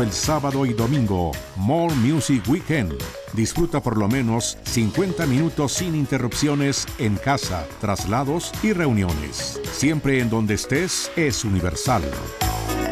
el sábado y domingo. More Music Weekend. Disfruta por lo menos 50 minutos sin interrupciones en casa, traslados y reuniones. Siempre en donde estés es Universal.